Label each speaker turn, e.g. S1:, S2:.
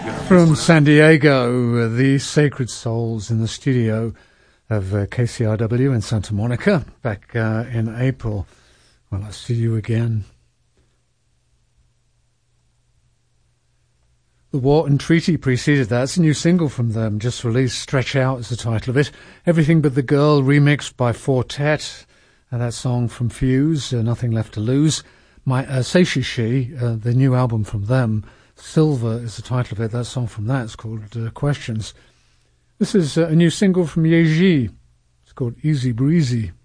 S1: From San Diego, the Sacred Souls in the studio of KCRW in Santa Monica back in April. Well, I see you again. The War and Treaty preceded that. It's a new single from them, just released. Stretch Out is the title of it. Everything But the Girl, remixed by Fortet. And that song from Fuse, Nothing Left to Lose. Seishishi, the new album from them. Silver is the title of it. That song from that is called Questions. This is a new single from Yeji. It's called Easy Breezy.